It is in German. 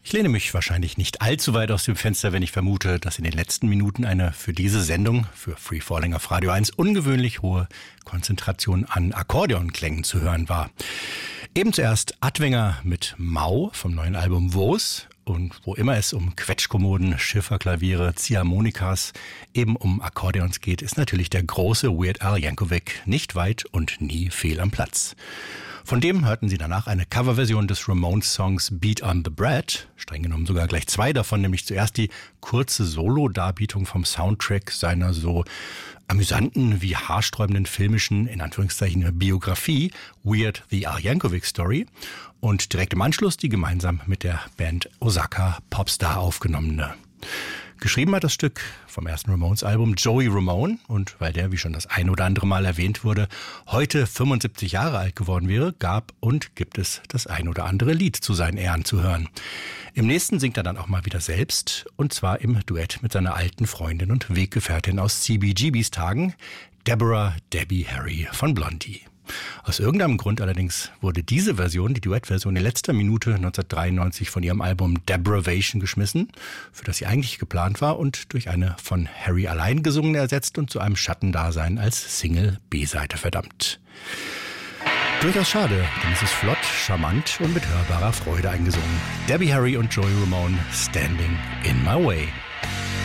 Ich lehne mich wahrscheinlich nicht allzu weit aus dem Fenster, wenn ich vermute, dass in den letzten Minuten eine für diese Sendung, für Free Falling auf Radio 1, ungewöhnlich hohe Konzentration an Akkordeonklängen zu hören war. Eben zuerst Adwenger mit Mau vom neuen Album Wo's. Und wo immer es um Quetschkommoden, Schifferklaviere, Ziehharmonikas, eben um Akkordeons geht, ist natürlich der große Weird Al Yankovic nicht weit und nie fehl am Platz. Von dem hörten Sie danach eine Coverversion des Ramones-Songs Beat on the Bread, streng genommen sogar gleich zwei davon, nämlich zuerst die kurze Solo-Darbietung vom Soundtrack seiner so amüsanten wie haarsträubenden filmischen, in Anführungszeichen, Biografie Weird the Al Yankovic Story und direkt im Anschluss die gemeinsam mit der Band Osaka Popstar aufgenommene. Geschrieben hat das Stück vom ersten Ramones-Album Joey Ramone und weil der, wie schon das ein oder andere Mal erwähnt wurde, heute 75 Jahre alt geworden wäre, gab und gibt es das ein oder andere Lied zu seinen Ehren zu hören. Im nächsten singt er dann auch mal wieder selbst und zwar im Duett mit seiner alten Freundin und Weggefährtin aus CBGBs Tagen, Deborah Debbie Harry von Blondie. Aus irgendeinem Grund allerdings wurde diese Version, die Duettversion, in letzter Minute 1993 von ihrem Album Depravation geschmissen, für das sie eigentlich geplant war und durch eine von Harry allein gesungene ersetzt und zu einem Schattendasein als Single B-Seite verdammt. Durchaus schade, denn es ist flott, charmant und mit hörbarer Freude eingesungen. Debbie Harry und Joey Ramone, Standing in My Way.